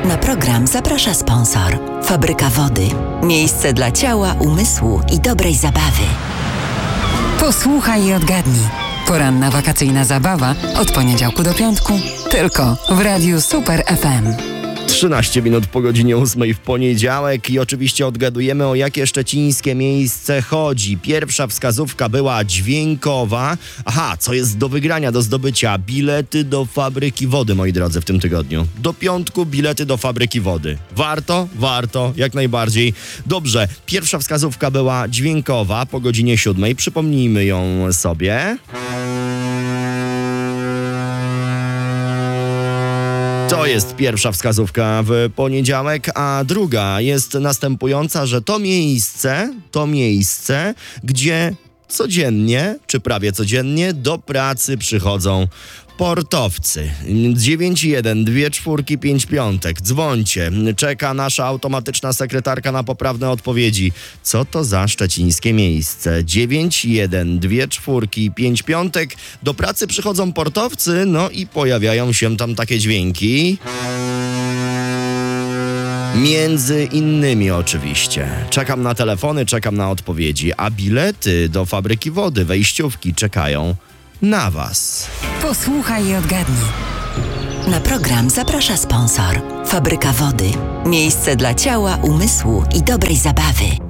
Na program zaprasza sponsor. Fabryka Wody. Miejsce dla ciała, umysłu i dobrej zabawy. Posłuchaj i odgadnij. Poranna wakacyjna zabawa od poniedziałku do piątku. Tylko w Radiu Super FM. 13 minut po godzinie 8 w poniedziałek i oczywiście odgadujemy, o jakie szczecińskie miejsce chodzi. Pierwsza wskazówka była dźwiękowa. Aha, co jest do wygrania, do zdobycia? Bilety do Fabryki Wody, moi drodzy, w tym tygodniu. Do piątku bilety do Fabryki Wody. Warto, jak najbardziej. Dobrze, pierwsza wskazówka była dźwiękowa po godzinie 7. Przypomnijmy ją sobie. To jest pierwsza wskazówka w poniedziałek, a druga jest następująca, że to miejsce, gdzie codziennie, czy prawie codziennie, do pracy przychodzą portowcy. 91 24 55. Dzwońcie. Czeka nasza automatyczna sekretarka na poprawne odpowiedzi. Co to za szczecińskie miejsce? 91 24 55. Do pracy przychodzą portowcy, no i pojawiają się tam takie dźwięki. Między innymi oczywiście. Czekam na telefony, czekam na odpowiedzi, a bilety do Fabryki Wody, wejściówki czekają na Was. Posłuchaj i odgadnij. Na program zaprasza sponsor. Fabryka Wody. Miejsce dla ciała, umysłu i dobrej zabawy.